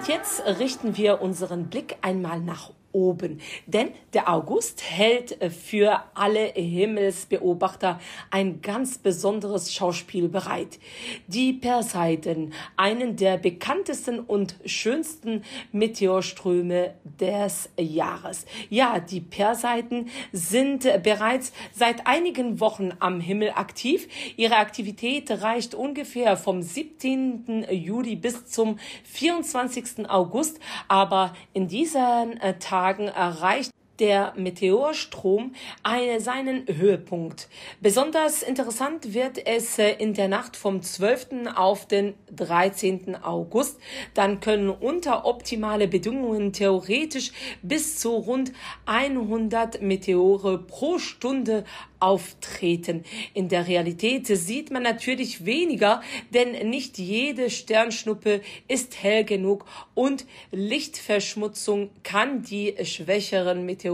jetzt richten wir unseren Blick einmal nach oben, denn der August hält für alle Himmelsbeobachter ein ganz besonderes Schauspiel bereit. Die Perseiden, einen der bekanntesten und schönsten Meteorströme des Jahres. Ja, die Perseiden sind bereits seit einigen Wochen am Himmel aktiv. Ihre Aktivität reicht ungefähr vom 17. Juli bis zum 24. August, aber in diesen Tagen erreicht der Meteorstrom seinen Höhepunkt. Besonders interessant wird es in der Nacht vom 12. auf den 13. August. Dann können unter optimale Bedingungen theoretisch bis zu rund 100 Meteore pro Stunde auftreten. In der Realität sieht man natürlich weniger, denn nicht jede Sternschnuppe ist hell genug und Lichtverschmutzung kann die schwächeren Meteore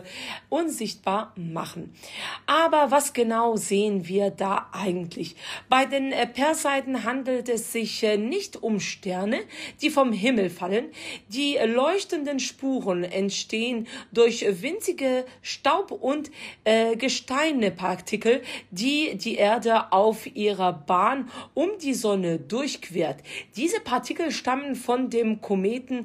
unsichtbar machen. Aber was genau sehen wir da eigentlich? Bei den Perseiden handelt es sich nicht um Sterne, die vom Himmel fallen. Die leuchtenden Spuren entstehen durch winzige Staub- und Gesteinepartikel, die die Erde auf ihrer Bahn um die Sonne durchquert. Diese Partikel stammen von dem Kometen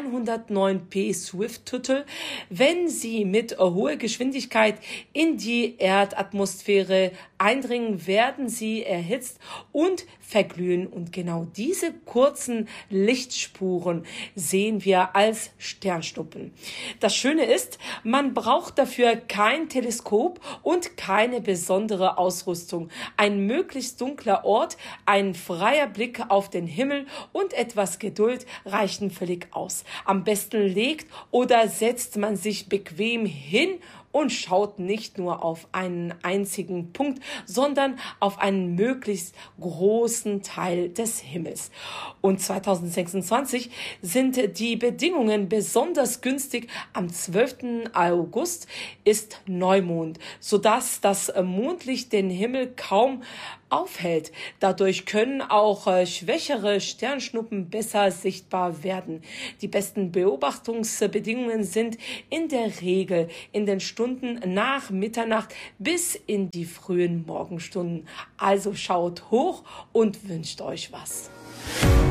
109P Swift-Tuttle. Wenn sie mit hoher Geschwindigkeit in die Erdatmosphäre eindringen, werden sie erhitzt und verglühen. Und genau diese kurzen Lichtspuren sehen wir als Sternschnuppen. Das Schöne ist, man braucht dafür kein Teleskop und keine besondere Ausrüstung. Ein möglichst dunkler Ort, ein freier Blick auf den Himmel und etwas Geduld reichen völlig aus. Am besten legt oder setzt man sich bequem hin und schaut nicht nur auf einen einzigen Punkt, sondern auf einen möglichst großen Teil des Himmels. Und 2026 sind die Bedingungen besonders günstig. Am 12. August ist Neumond, sodass das Mondlicht den Himmel kaum aufhält. Dadurch können auch schwächere Sternschnuppen besser sichtbar werden. Die besten Beobachtungsbedingungen sind in der Regel in den Stunden nach Mitternacht bis in die frühen Morgenstunden. Also schaut hoch und wünscht euch was.